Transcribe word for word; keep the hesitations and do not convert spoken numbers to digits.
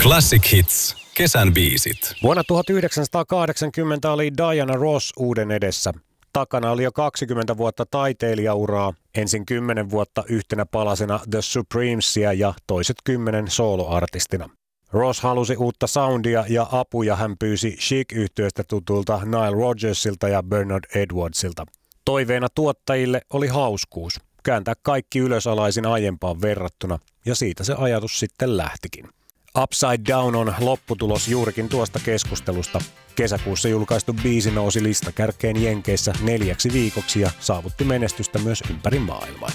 Classic Hits. Kesän biisit. Vuonna tuhatyhdeksänsataakahdeksankymmentä oli Diana Ross uuden edessä. Takana oli jo kaksikymmentä vuotta taiteilijauraa, ensin kymmenen vuotta yhtenä palasena The Supremesia ja toiset kymmenen soloartistina. Ross halusi uutta soundia ja apuja hän pyysi Chic-yhtyeestä tutulta Nile Rodgersilta ja Bernard Edwardsilta. Toiveena tuottajille oli hauskuus, kääntää kaikki ylösalaisin aiempaan verrattuna, ja siitä se ajatus sitten lähtikin. Upside Down on lopputulos juurikin tuosta keskustelusta. Kesäkuussa julkaistu biisi nousi listakärkeen Jenkeissä neljäksi viikoksi ja saavutti menestystä myös ympäri maailman.